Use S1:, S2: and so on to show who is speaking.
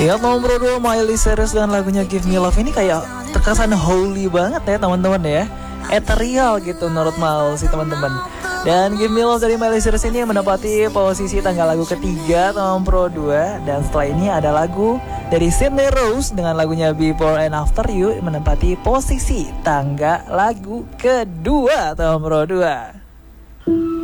S1: Ya, nomor 2 Miley Cyrus dengan lagunya Give Me Love ini kayak terkesan holy banget ya teman-teman ya. Ethereal gitu menurut Mal sih teman-teman. Dan Give Me Love dari Miley Cyrus ini menempati posisi tangga lagu ketiga nomor 2. Dan setelah ini ada lagu dari Sydney Rose dengan lagunya Before and After You menempati posisi tangga lagu kedua nomor 2.